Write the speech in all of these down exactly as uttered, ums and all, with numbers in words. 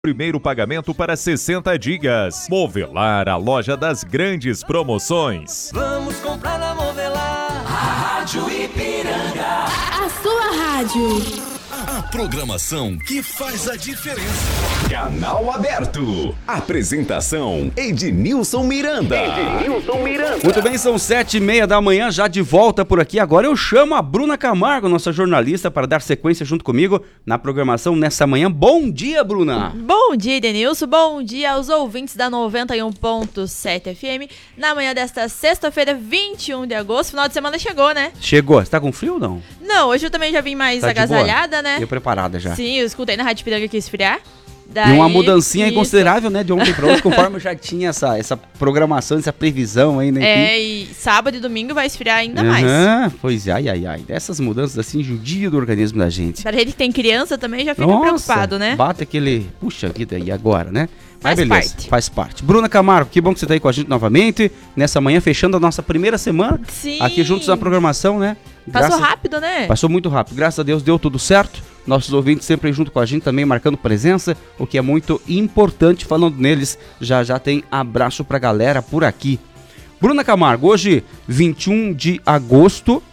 Primeiro pagamento para sessenta gigas. Movelar, a loja das grandes promoções. Vamos comprar na Movelar. A Rádio Ipiranga. A sua rádio. A programação que faz a diferença. Canal Aberto. Apresentação: Ednilson Miranda. Ednilson Miranda. Muito bem, são sete e meia da manhã, já de volta por aqui. Agora eu chamo a Bruna Camargo, nossa jornalista, para dar sequência junto comigo na programação nessa manhã. Bom dia, Bruna. Bom dia, Ednilson. Bom dia aos ouvintes da noventa e um ponto sete F M. Na manhã desta sexta-feira, vinte e um de agosto. Final de semana chegou, né? Chegou. Você tá com frio ou não? Não, hoje eu também já vim mais tá agasalhada, né? Eu preparada já. Sim, eu escutei na Rádio Piranga que ia esfriar. Daí, e uma mudancinha isso. considerável, né, de ontem para hoje, conforme eu já tinha essa, essa programação, essa previsão aí, né? É, e sábado e domingo vai esfriar ainda uhum, mais. Pois é, ai, ai, ai. Dessas mudanças assim, judia do organismo da gente. Para ele que tem criança também já fica Nossa, preocupado, né? Bate aquele, puxa vida, e agora, né? Mas Mas beleza, parte. faz parte. Bruna Camargo, que bom que você tá aí com a gente novamente, nessa manhã, fechando a nossa primeira semana. Sim. Aqui juntos na programação, né? Passou Graças... rápido, né? Passou muito rápido. Graças a Deus deu tudo certo. Nossos ouvintes sempre aí junto com a gente, também marcando presença, o que é muito importante. Falando neles, já já tem abraço pra galera por aqui. Bruna Camargo, hoje, vinte e um de agosto.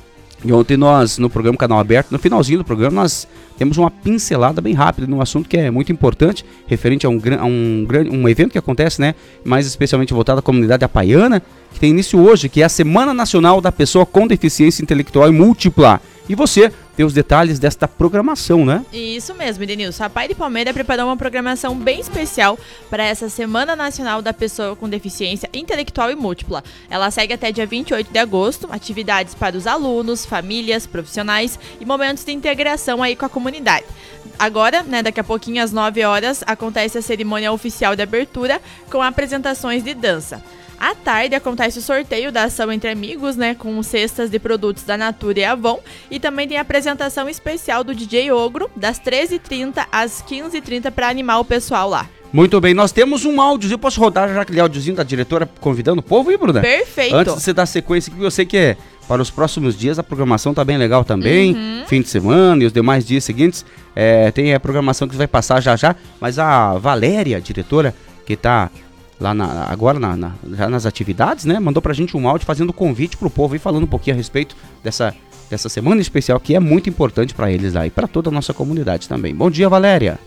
E ontem nós, no programa Canal Aberto, no finalzinho do programa, nós temos uma pincelada bem rápida num assunto que é muito importante, referente a um, a um, um evento que acontece, né, mais especialmente voltado à comunidade apaiana, que tem início hoje, que é a Semana Nacional da Pessoa com Deficiência Intelectual e Múltipla. E você tem os detalhes desta programação, né? Isso mesmo, Ednilson. A Pai de Palmeira preparou uma programação bem especial para essa Semana Nacional da Pessoa com Deficiência Intelectual e Múltipla. Ela segue até dia vinte e oito de agosto, atividades para os alunos, famílias, profissionais e momentos de integração aí com a comunidade. Agora, né, daqui a pouquinho, às nove horas, acontece a cerimônia oficial de abertura com apresentações de dança. À tarde acontece o sorteio da ação entre amigos, né, com cestas de produtos da Natura e Avon, e também tem a apresentação especial do D J Ogro, das treze e trinta às quinze e trinta, para animar o pessoal lá. Muito bem, nós temos um áudio, eu posso rodar já aquele áudiozinho da diretora convidando o povo aí, Bruna? Perfeito. Antes de você dar sequência, que eu sei que é para os próximos dias a programação tá bem legal também, uhum. Fim de semana e os demais dias seguintes, é, tem a programação que vai passar já já, mas a Valéria, a diretora, que tá lá na, agora na, na, já nas atividades, né, mandou pra gente um áudio fazendo convite pro povo e falando um pouquinho a respeito dessa, dessa semana especial que é muito importante para eles lá e para toda a nossa comunidade também. Bom dia, Valéria.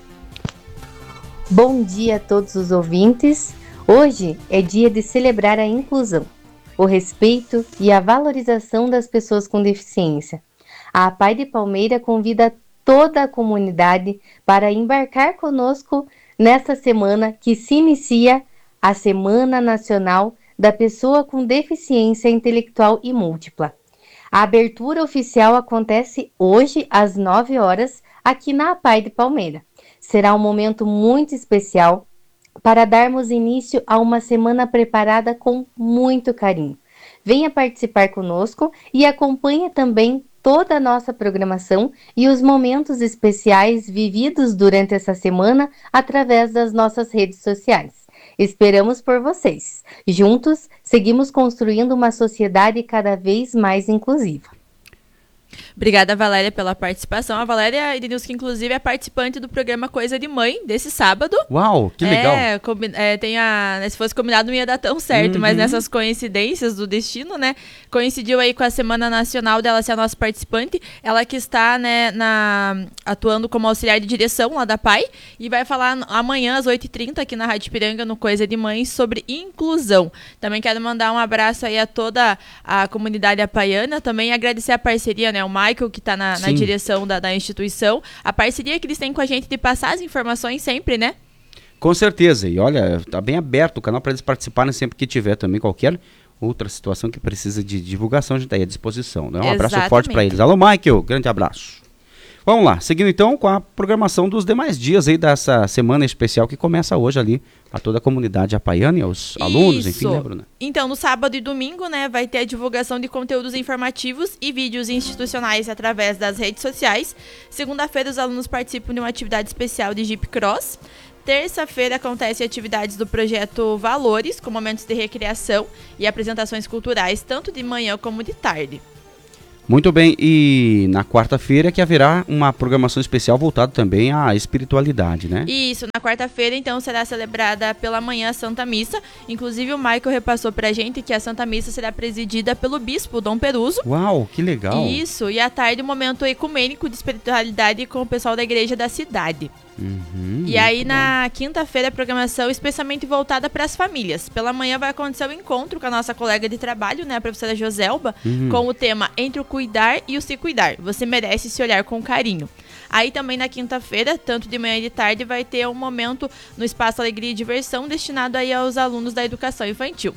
Bom dia a todos os ouvintes. Hoje é dia de celebrar a inclusão, o respeito e a valorização das pessoas com deficiência. A Pai de Palmeira convida toda a comunidade para embarcar conosco nesta semana que se inicia a Semana Nacional da Pessoa com Deficiência Intelectual e Múltipla. A abertura oficial acontece hoje às nove horas aqui na Pai de Palmeira. Será um momento muito especial para darmos início a uma semana preparada com muito carinho. Venha participar conosco e acompanhe também toda a nossa programação e os momentos especiais vividos durante essa semana através das nossas redes sociais. Esperamos por vocês. Juntos, seguimos construindo uma sociedade cada vez mais inclusiva. Obrigada, Valéria, pela participação. A Valéria Ednilson, que inclusive é participante do programa Coisa de Mãe, desse sábado. Uau, que legal. É, combi- é tem a, né, se fosse combinado não ia dar tão certo, uhum. Mas nessas coincidências do destino, né, coincidiu aí com a Semana Nacional dela ser a nossa participante. Ela que está, né, na, atuando como auxiliar de direção lá da P A I e vai falar amanhã às oito e trinta aqui na Rádio Piranga, no Coisa de Mãe, sobre inclusão. Também quero mandar um abraço aí a toda a comunidade apaiana, também agradecer a parceria, né, o Michael, que está na, na direção da, da instituição, a parceria que eles têm com a gente de passar as informações sempre, né? Com certeza, e olha, tá bem aberto o canal para eles participarem sempre que tiver também qualquer outra situação que precisa de divulgação, a gente está aí à disposição, né? Um Exatamente. Abraço forte para eles. Alô, Michael, grande abraço. Vamos lá, seguindo então com a programação dos demais dias aí dessa semana especial que começa hoje ali a toda a comunidade apaiana e aos Isso. alunos, enfim, né, Bruna? Então, no sábado e domingo, né, vai ter a divulgação de conteúdos informativos e vídeos institucionais através das redes sociais. Segunda-feira, os alunos participam de uma atividade especial de Jeep Cross. Terça-feira acontecem atividades do projeto Valores, com momentos de recreação e apresentações culturais, tanto de manhã como de tarde. Muito bem, e na quarta-feira que haverá uma programação especial voltada também à espiritualidade, né? Isso, na quarta-feira, então, será celebrada pela manhã a Santa Missa. Inclusive, o Michael repassou pra gente que a Santa Missa será presidida pelo bispo Dom Peruso. Uau, que legal! Isso, e à tarde, um momento ecumênico de espiritualidade com o pessoal da igreja da cidade. Uhum, e aí, na quinta-feira, a programação especialmente voltada para as famílias. Pela manhã vai acontecer um encontro com a nossa colega de trabalho, né, a professora Joselba, uhum. com o tema Entre o Cuidar e o Se Cuidar. Você merece se olhar com carinho. Aí também na quinta-feira, tanto de manhã e de tarde, vai ter um momento no Espaço Alegria e Diversão destinado aí aos alunos da educação infantil.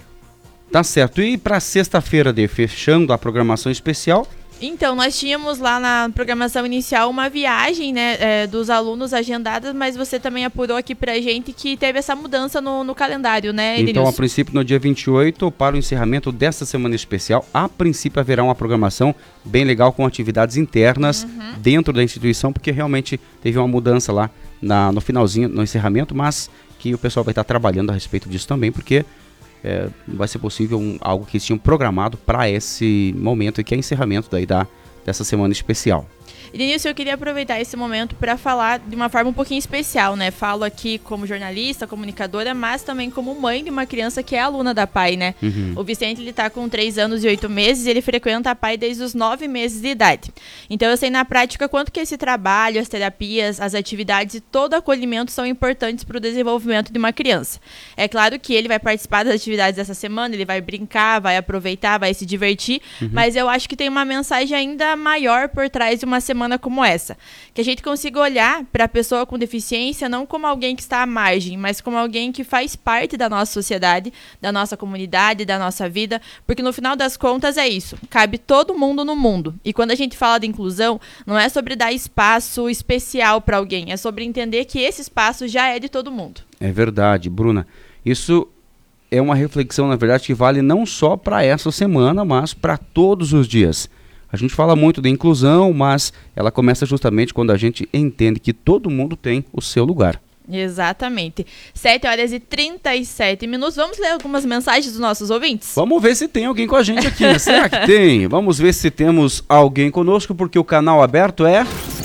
Tá certo. E para sexta-feira, de fechando a programação especial... Então, nós tínhamos lá na programação inicial uma viagem, né, é, dos alunos agendadas, mas você também apurou aqui pra gente que teve essa mudança no, no calendário, né, Edenilson? Então, a princípio, no dia vinte e oito, para o encerramento desta semana especial, a princípio haverá uma programação bem legal com atividades internas uhum. dentro da instituição, porque realmente teve uma mudança lá na, no finalzinho, no encerramento, mas que o pessoal vai estar trabalhando a respeito disso também, porque... É, vai ser possível um, algo que eles tinham programado para esse momento, que é encerramento daí da, dessa semana especial. E Denilson, eu queria aproveitar esse momento para falar de uma forma um pouquinho especial, né? Falo aqui como jornalista, comunicadora, mas também como mãe de uma criança que é aluna da P A I, né? Uhum. O Vicente, ele tá com três anos e oito meses e ele frequenta a P A I desde os nove meses de idade. Então eu sei na prática quanto que esse trabalho, as terapias, as atividades e todo o acolhimento são importantes para o desenvolvimento de uma criança. É claro que ele vai participar das atividades dessa semana, ele vai brincar, vai aproveitar, vai se divertir, uhum. mas eu acho que tem uma mensagem ainda maior por trás de uma semana como essa, que a gente consiga olhar para a pessoa com deficiência não como alguém que está à margem, mas como alguém que faz parte da nossa sociedade, da nossa comunidade, da nossa vida, porque no final das contas é isso, cabe todo mundo no mundo. E quando a gente fala de inclusão, não é sobre dar espaço especial para alguém, é sobre entender que esse espaço já é de todo mundo. É verdade, Bruna. Isso é uma reflexão, na verdade, que vale não só para essa semana, mas para todos os dias. A gente fala muito de inclusão, mas ela começa justamente quando a gente entende que todo mundo tem o seu lugar. Exatamente. sete horas e trinta e sete minutos. Vamos ler algumas mensagens dos nossos ouvintes? Vamos ver se tem alguém com a gente aqui, né? Será que tem? Vamos ver se temos alguém conosco, porque o canal aberto é...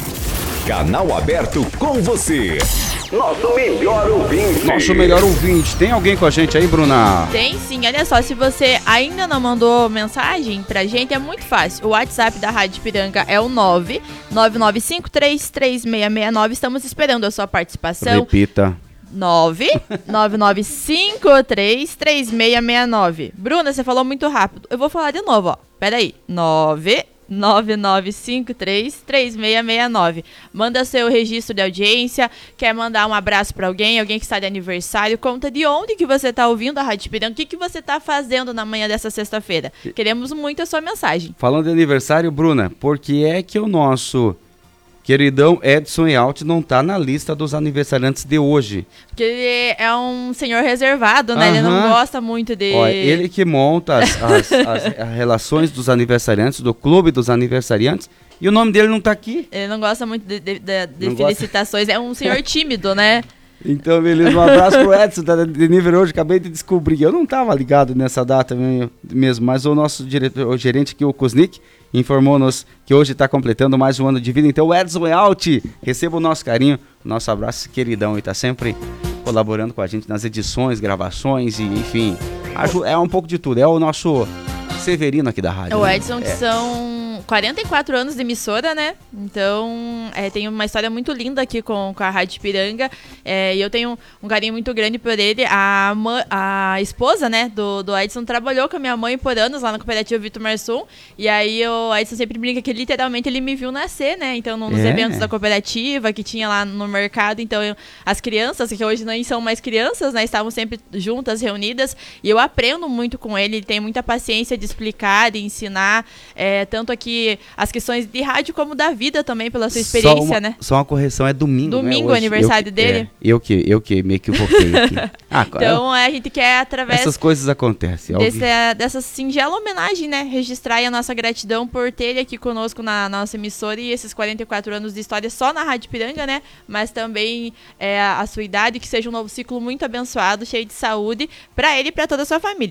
Canal aberto com você. Nosso melhor ouvinte. Nosso melhor ouvinte. Tem alguém com a gente aí, Bruna? Tem sim. Olha só, se você ainda não mandou mensagem pra gente, é muito fácil. O WhatsApp da Rádio Ipiranga é o nove nove nove cinco três três seis seis nove. Estamos esperando a sua participação. Repita. nove nove nove cinco três três seis seis nove. Bruna, você falou muito rápido. Eu vou falar de novo, ó. Pera aí. nove nove nove cinco três três seis seis nove. Manda seu registro de audiência, quer mandar um abraço para alguém, alguém que está de aniversário, conta de onde que você está ouvindo a Rádio Ipiranga, o que que você está fazendo na manhã dessa sexta-feira. Queremos muito a sua mensagem. Falando de aniversário, Bruna, por que é que o nosso queridão Edson Ealt não tá na lista dos aniversariantes de hoje? Porque ele é um senhor reservado, né? Uhum. Ele não gosta muito de... Olha, ele que monta as, as, as, as relações dos aniversariantes, do clube dos aniversariantes, e o nome dele não tá aqui. Ele não gosta muito de, de, de, de felicitações, gosta. É um senhor tímido, né? Então, beleza, um abraço pro Edson, tá de nível hoje, acabei de descobrir. Eu não tava ligado nessa data mesmo, mas o nosso diretor, o gerente aqui, o Kuznik, informou-nos que hoje está completando mais um ano de vida. Então, Edson Ealt, receba o nosso carinho, o nosso abraço, queridão, e está sempre colaborando com a gente nas edições, gravações e, enfim, é um pouco de tudo. É o nosso Severino aqui da rádio. O né? Edson, que é. são quarenta e quatro anos de emissora, né? Então, é, tem uma história muito linda aqui com, com a Rádio Ipiranga. É, e eu tenho um carinho muito grande por ele. A, a esposa, né, do, do Edson trabalhou com a minha mãe por anos lá na cooperativa Vitor Marsum. E aí o Edson sempre brinca que literalmente ele me viu nascer, né? Então, nos é. eventos da cooperativa que tinha lá no mercado. Então, eu, as crianças, que hoje nem são mais crianças, né? Estavam sempre juntas, reunidas. E eu aprendo muito com ele. Ele tem muita paciência de explicar, de ensinar. É, tanto aqui as questões de rádio como da vida também, pela sua experiência, só uma, né? Só uma correção, é domingo, Domingo, né? o aniversário eu, dele. É, eu, que, eu que me equivoquei aqui. Ah, então, é, a gente quer, através... Essas coisas acontecem. Desse, dessa singela homenagem, né? Registrar aí a nossa gratidão por ter ele aqui conosco na, na nossa emissora e esses quarenta e quatro anos de história só na Rádio Ipiranga, né? Mas também é, a sua idade, que seja um novo ciclo muito abençoado, cheio de saúde, para ele e para toda a sua família.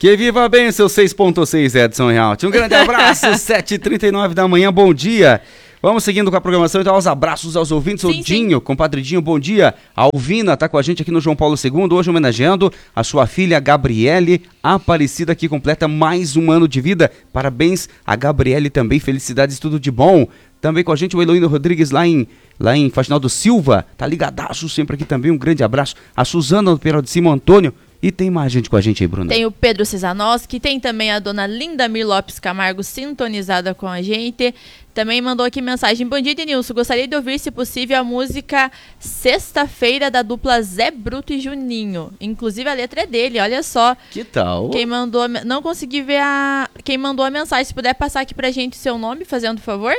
Que viva bem, seu seis ponto seis, Edson Realty. Um grande abraço, sete e trinta e nove da manhã, bom dia. Vamos seguindo com a programação, então, os abraços aos ouvintes. Sim, o Dinho, sim. Compadre Dinho, bom dia. A Alvina tá com a gente aqui no João Paulo segundo, hoje homenageando a sua filha Gabriele Aparecida, que completa mais um ano de vida. Parabéns a Gabriele também, felicidades, tudo de bom. Também com a gente o Eloíno Rodrigues lá em, lá em Faxinal do Silva, tá ligadaço sempre aqui também, um grande abraço. A Suzana do Peral de Cima, Antônio. E tem mais gente com a gente aí, Bruna? Tem o Pedro Cesanoski, tem também a dona Lindamir Lopes Camargo sintonizada com a gente. Também mandou aqui mensagem. Bom dia, Denilson. Gostaria de ouvir, se possível, a música Sexta-feira da dupla Zé Bruto e Juninho. Inclusive a letra é dele, olha só. Que tal? Quem mandou, não consegui ver a... Quem mandou a mensagem, se puder passar aqui pra gente o seu nome, fazendo favor.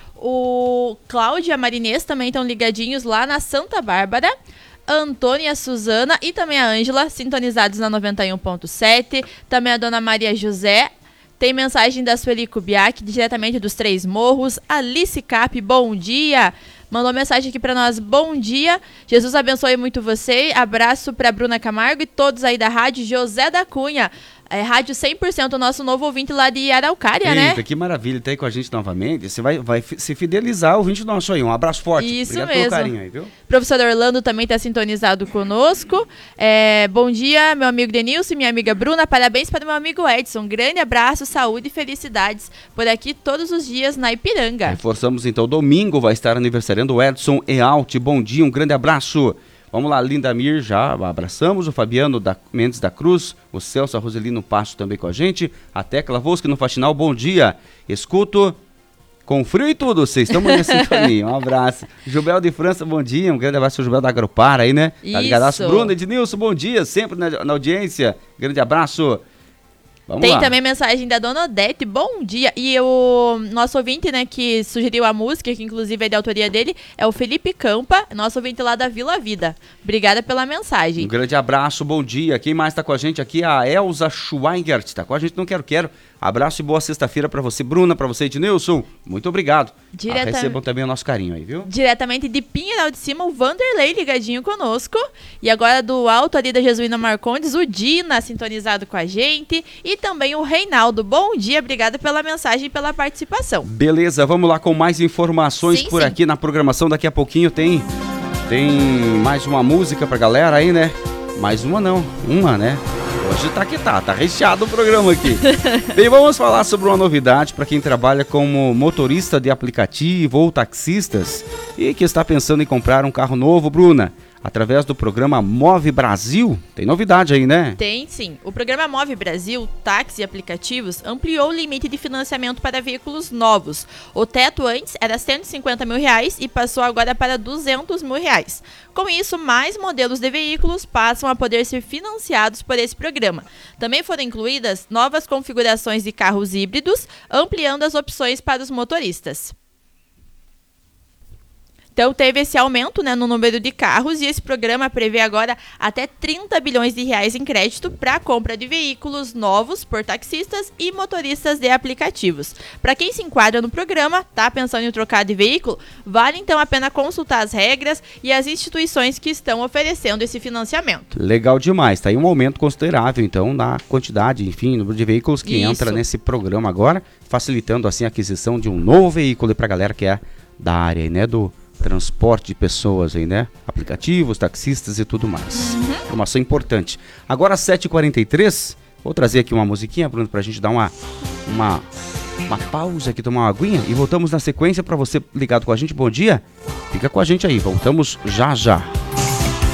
O Cláudio e a Marinês também estão ligadinhos lá na Santa Bárbara. Antônia, a Suzana e também a Ângela, sintonizados na noventa e um ponto sete. Também a dona Maria José. Tem mensagem da Sueli Kubiak, diretamente dos Três Morros. Alice Cap, bom dia. Mandou mensagem aqui pra nós, bom dia. Jesus abençoe muito você. Abraço pra Bruna Camargo e todos aí da rádio José da Cunha. É, rádio cem por cento, o nosso novo ouvinte lá de Araucária, né? Eita, que maravilha, tá aí com a gente novamente. Você vai, vai se fidelizar ao ouvinte nosso aí. Um abraço forte. Isso Obrigado mesmo. pelo carinho aí, viu? Professor Orlando também está sintonizado conosco. É, bom dia, meu amigo Denilson e minha amiga Bruna. Parabéns para o meu amigo Edson. Um grande abraço, saúde e felicidades por aqui todos os dias na Ipiranga. Reforçamos então, domingo vai estar aniversariando o Edson Ealt. Bom dia, um grande abraço. Vamos lá, Lindamir, já abraçamos, o Fabiano da Mendes da Cruz, o Celso, a Roselino Passo também com a gente, a Tecla Vosque no Faxinal, bom dia, escuto com frio e tudo, vocês estão na sintonia, um abraço. Jubel de França, bom dia, um grande abraço ao Jubel da Agropara aí, né? Tá ligadaço, Bruno Ednilson, bom dia, sempre na, na audiência, grande abraço. Vamos Tem lá. também mensagem da dona Odete, bom dia. E o nosso ouvinte, né, que sugeriu a música, que inclusive é de autoria dele, é o Felipe Campa, nosso ouvinte lá da Vila Vida. Obrigada pela mensagem. Um grande abraço, bom dia. Quem mais tá com a gente aqui? A Elza Schweigert, tá com a gente, não quero, quero. Abraço e boa sexta-feira pra você, Bruna, pra você, Ednilson. Muito obrigado. Direta... Ah, recebam também o nosso carinho aí, viu? Diretamente de Pinheiral de Cima, o Vanderlei ligadinho conosco. E agora do alto ali da Jesuína Marcondes, o Dina sintonizado com a gente. E também o Reinaldo. Bom dia, obrigada pela mensagem e pela participação. Beleza, vamos lá com mais informações sim, por sim. aqui na programação. Daqui a pouquinho tem, tem mais uma música pra galera aí, né? Mais uma não, uma, né? Hoje tá que tá, tá recheado o programa aqui. Bem, vamos falar sobre uma novidade para quem trabalha como motorista de aplicativo ou taxistas e que está pensando em comprar um carro novo, Bruna. Através do programa Move Brasil, tem novidade aí, né? Tem sim. O programa Move Brasil, táxi e aplicativos, ampliou o limite de financiamento para veículos novos. O teto antes era cento e cinquenta mil reais e passou agora para duzentos mil reais. Com isso, mais modelos de veículos passam a poder ser financiados por esse programa. Também foram incluídas novas configurações de carros híbridos, ampliando as opções para os motoristas. Então teve esse aumento, né, no número de carros e esse programa prevê agora até trinta bilhões de reais em crédito para a compra de veículos novos por taxistas e motoristas de aplicativos. Para quem se enquadra no programa, tá pensando em trocar de veículo, vale então a pena consultar as regras e as instituições que estão oferecendo esse financiamento. Legal demais, tá aí um aumento considerável então na quantidade, enfim, número de veículos que Isso. entra nesse programa agora, facilitando assim a aquisição de um novo veículo para a galera que é da área, né, do transporte de pessoas aí, né? Aplicativos, taxistas e tudo mais. Uhum. Informação importante. Agora, sete e quarenta e três, vou trazer aqui uma musiquinha, Bruno, pra gente dar uma, uma, uma pausa aqui, tomar uma aguinha e voltamos na sequência para você ligado com a gente. Bom dia, fica com a gente aí, voltamos já já.